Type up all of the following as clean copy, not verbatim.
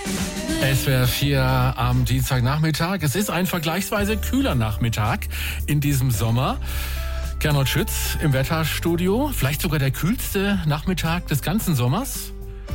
SWR 4 am Dienstagnachmittag. Es ist ein vergleichsweise kühler Nachmittag in diesem Sommer. Gernot Schütz im Wetterstudio. Vielleicht sogar der kühlste Nachmittag des ganzen Sommers?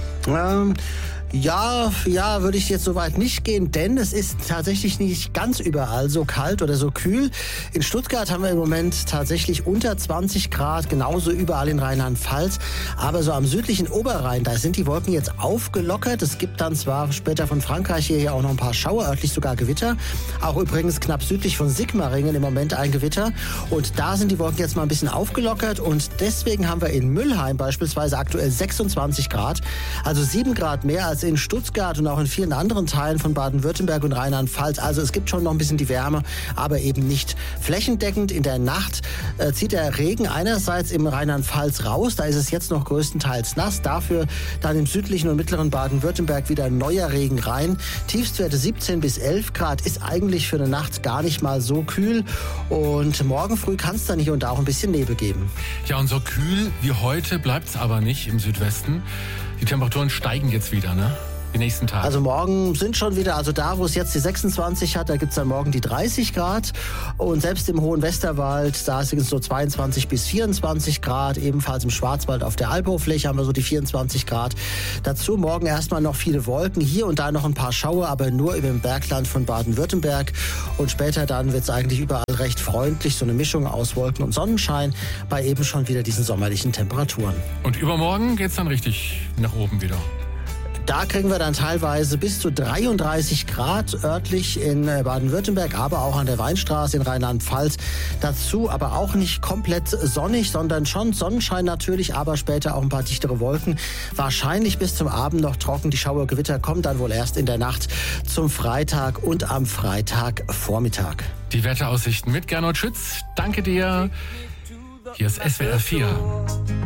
Ja, würde ich jetzt soweit nicht gehen, denn es ist tatsächlich nicht ganz überall so kalt oder so kühl. In Stuttgart haben wir im Moment tatsächlich unter 20 Grad, genauso überall in Rheinland-Pfalz. Aber so am südlichen Oberrhein, da sind die Wolken jetzt aufgelockert. Es gibt dann zwar später von Frankreich hierher auch noch ein paar Schauer, örtlich sogar Gewitter. Auch übrigens knapp südlich von Sigmaringen im Moment ein Gewitter. Und da sind die Wolken jetzt mal ein bisschen aufgelockert. Und deswegen haben wir in Mülheim beispielsweise aktuell 26 Grad, also 7 Grad mehr als in Stuttgart und auch in vielen anderen Teilen von Baden-Württemberg und Rheinland-Pfalz. Also es gibt schon noch ein bisschen die Wärme, aber eben nicht flächendeckend. In der Nacht zieht der Regen einerseits im Rheinland-Pfalz raus. Da ist es jetzt noch größtenteils nass. Dafür dann im südlichen und mittleren Baden-Württemberg wieder neuer Regen rein. Tiefstwerte 17 bis 11 Grad ist eigentlich für eine Nacht gar nicht mal so kühl. Und morgen früh kann es dann hier und da auch ein bisschen Nebel geben. Ja, und so kühl wie heute bleibt es aber nicht im Südwesten. Die Temperaturen steigen jetzt wieder, ne? Die nächsten Tage. Also morgen sind schon wieder, also da, wo es jetzt die 26 hat, da gibt es dann morgen die 30 Grad. Und selbst im hohen Westerwald, da sind es so 22 bis 24 Grad. Ebenfalls im Schwarzwald auf der Albhochfläche haben wir so die 24 Grad. Dazu morgen erstmal noch viele Wolken. Hier und da noch ein paar Schauer, aber nur über dem Bergland von Baden-Württemberg. Und später dann wird es eigentlich überall recht freundlich. So eine Mischung aus Wolken und Sonnenschein bei eben schon wieder diesen sommerlichen Temperaturen. Und übermorgen geht es dann richtig nach oben wieder. Da kriegen wir dann teilweise bis zu 33 Grad örtlich in Baden-Württemberg, aber auch an der Weinstraße in Rheinland-Pfalz. Dazu aber auch nicht komplett sonnig, sondern schon Sonnenschein natürlich, aber später auch ein paar dichtere Wolken. Wahrscheinlich bis zum Abend noch trocken. Die Schauergewitter kommen dann wohl erst in der Nacht zum Freitag und am Freitagvormittag. Die Wetteraussichten mit Gernot Schütz. Danke dir. Hier ist SWR 4.